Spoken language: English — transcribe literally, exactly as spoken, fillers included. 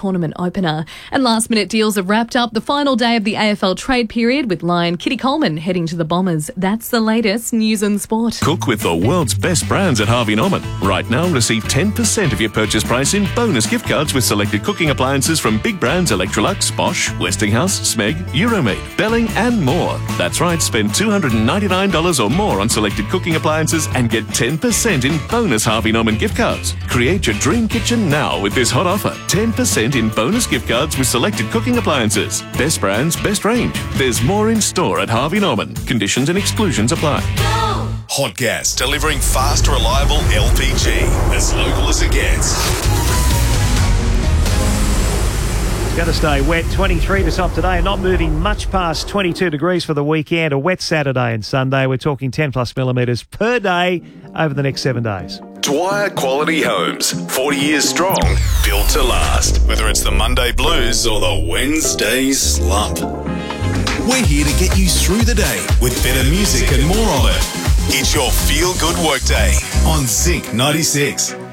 tournament opener. And last-minute deals have wrapped up the final day of the A F L trade period with Lion Kitty Coleman heading to the Bombers. That's the latest news and sport. Cook with the world's best brands at Harvey Norman. Right now, receive ten percent of your purchase price in bonus gift cards with selected cooking appliances from big brands Electrolux, Bosch, Westinghouse, Smeg, Euromade, Belling and more. That's right, spend two hundred ninety-nine dollars or more on selected cooking appliances and get ten percent in bonus Harvey Norman gift cards. Create your dream kitchen now with this hot offer. ten percent in bonus gift cards with selected cooking appliances. Best brands, best range. There's more in store at Harvey Norman. Conditions and exclusions apply. Hot Gas, delivering fast, reliable L P G. As local as it gets. It's going to stay wet. twenty-three to top today, not moving much past twenty-two degrees for the weekend. A wet Saturday and Sunday. We're talking ten plus millimetres per day over the next seven days. Dwyer Quality Homes, forty years strong, built to last. Whether it's the Monday blues or the Wednesday slump. We're here to get you through the day with better music and more of it. It's your feel-good workday on Zinc ninety-six.